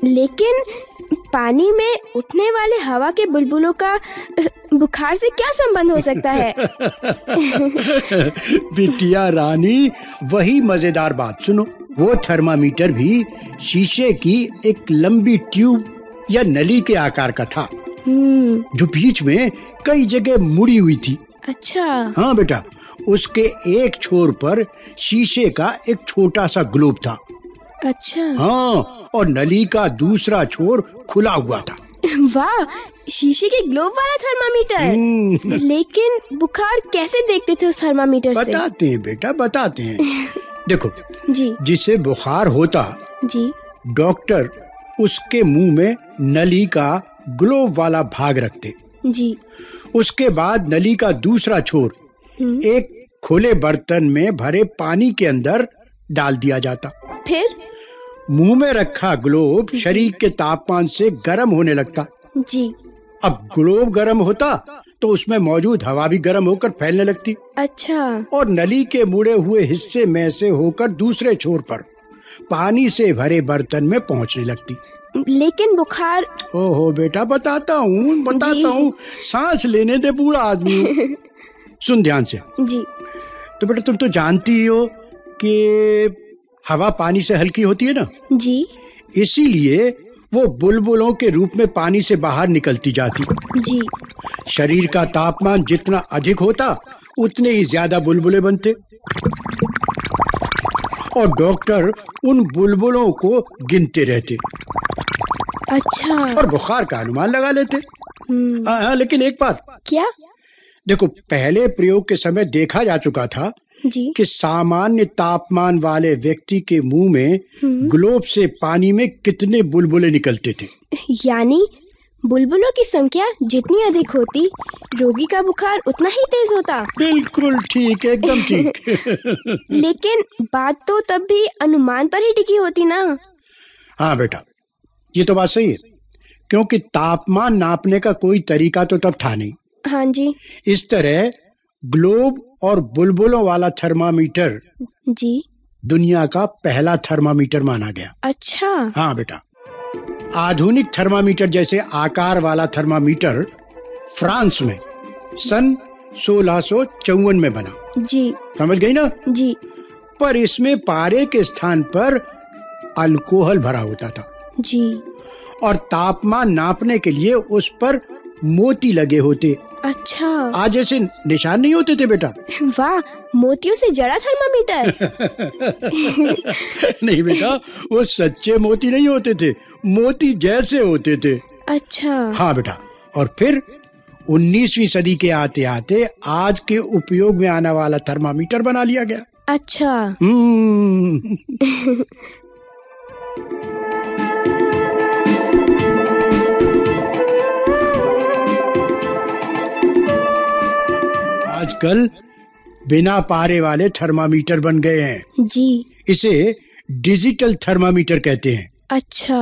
लेकिन पानी में उठने वाले हवा के बुलबुलों का बुखार से क्या संबंध हो सकता है? बिटिया रानी, वही मजेदार बात सुनो। वो थर्मामीटर भी शीशे की एक लंबी ट्यूब या नली के आकार का था, जो बीच में कई जगह मुड़ी हुई थी। अच्छा। हाँ बेटा, उसके एक छोर पर शीशे का एक छोटा सा ग्लोब था। अच्छा। हाँ, और नली का दूसरा छोर खुला हुआ था। वाह, शीशे के ग्लोब वाला थर्मामीटर। लेकिन बुखार कैसे देखते थे उस थर्मामीटर से? बताते हैं बेटा, बताते हैं। देखो जी। जिसे बुखार होता जी, डॉक्टर उसके मुंह में नली का ग्लोब वाला भाग रखते। जी। उसके बाद नली का दूसरा छोर एक खुले बर्तन में भरे पानी के अंदर डाल दिया जाता। फिर मुंह में रखा ग्लोब शरीर के तापमान से गर्म होने लगता। जी। अब ग्लोब गर्म होता तो उसमें मौजूद हवा भी गर्म होकर फैलने लगती। अच्छा। और नली के मुड़े हुए हिस्से में से होकर दूसरे छोर पर पानी से भरे बर्तन में पहुंचने लगती। लेकिन बुखार। ओहो बेटा, बताता हूँ, सांस लेने दे, बूढ़ा आदमी हूँ। सुन ध्यान से। जी। तो बेटा तुम तो जानती ही हो कि हवा पानी से हल्की होती है ना। जी। इसीलिए वो बुलबुलों के रूप में पानी से बाहर निकलती जाती। जी। शरीर का तापमान जितना अधिक होता उतने ही ज्यादा बुलबुले बनते, और डॉक्टर उन बुलबुलों को गिनते रहते। अच्छा। और बुखार का अनुमान लगा लेते। हाँ, लेकिन एक बात। क्या? देखो, पहले प्रयोग के समय देखा जा चुका था जी। कि सामान्य तापमान वाले व्यक्ति के मुंह में ग्लोब से पानी में कितने बुलबुले निकलते थे। यानी बुलबुलों की संख्या जितनी अधिक होती, रोगी का बुखार उतना ही तेज होता। बिल्कुल ठीक, एकदम ठीक। लेकिन बात तो तब भी अनुमान पर ही टिकी होती ना। हाँ बेटा, ये तो बात सही है, क्योंकि तापमान नापने का कोई तरीका तो तब था नहीं। हाँ जी। इस तरह ग्लोब और बुलबुलों वाला थर्मामीटर जी दुनिया का पहला थर्मामीटर माना गया। अच्छा। हाँ बेटा, आधुनिक थर्मामीटर जैसे आकार वाला थर्मामीटर फ्रांस में सन 1654 में बना। जी। समझ गई ना? जी। पर इसमें पारे के स्थान पर अल्कोहल भरा होता था। जी। और तापमान नापने के लिए उस पर मोती लगे होते। अच्छा। आज जैसे निशान नहीं होते थे बेटा। वाह, मोतियों से जड़ा थर्मामीटर। नहीं बेटा, वो सच्चे मोती नहीं होते थे, मोती जैसे होते थे। अच्छा। हाँ बेटा, और फिर 19वीं सदी के आते आते आज के उपयोग में आने वाला थर्मामीटर बना लिया गया। अच्छा। आजकल बिना पारे वाले थर्मामीटर बन गए हैं। जी। इसे डिजिटल थर्मामीटर कहते हैं। अच्छा।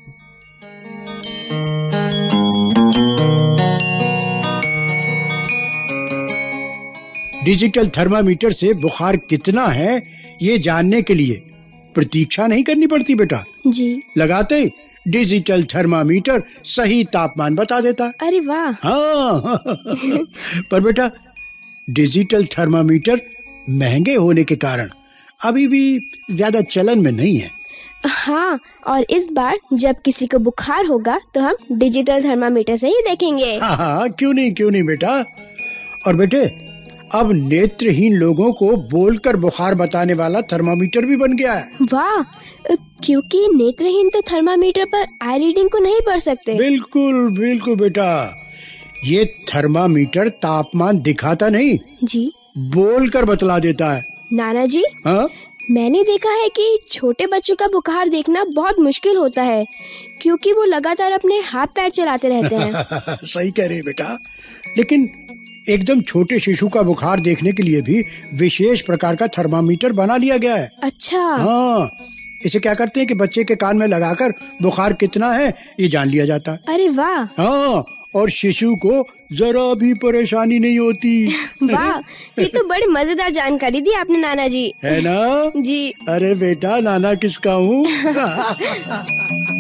डिजिटल थर्मामीटर से बुखार कितना है ये जानने के लिए प्रतीक्षा नहीं करनी पड़ती बेटा। जी। लगाते ही डिजिटल थर्मामीटर सही तापमान बता देता। अरे वाह। हाँ। पर बेटा, डिजिटल थर्मामीटर महंगे होने के कारण अभी भी ज्यादा चलन में नहीं है। हाँ, और इस बार जब किसी को बुखार होगा तो हम डिजिटल थर्मामीटर से ही देखेंगे। हाँ, क्यों नहीं बेटा। और बेटे, अब नेत्रहीन लोगों को बोलकर बुखार बताने वाला थर्मामीटर भी बन गया है। वाह, क्योंकि नेत्रहीन तो थर्मामीटर पर आई रीडिंग को नहीं पढ़ सकते। बिल्कुल बेटा, ये थर्मामीटर तापमान दिखाता नहीं, जी, बोलकर बतला देता है। नाना जी, हाँ? मैंने देखा है कि छोटे बच्चों का बुखार देखना बहुत मुश्किल होता है, क्योंकि वो लगातार अपने हाथ पैर चलाते रहते हैं। सही कह रहे बेटा, लेकिन एकदम छोटे शिशु का बुखार देखने के लिए भी विशेष प्रकार का थर्मामीटर बना लिया गया है। अच्छा। हाँ, इसे क्या करते हैं कि बच्चे के कान में लगाकर बुखार कितना है ये जान लिया जाता है। अरे वाह। हाँ, और शिशु को जरा भी परेशानी नहीं होती। वाह, ये तो बड़ी मजेदार जानकारी दी आपने नाना जी। है ना? जी। अरे बेटा, नाना किसका हूँ।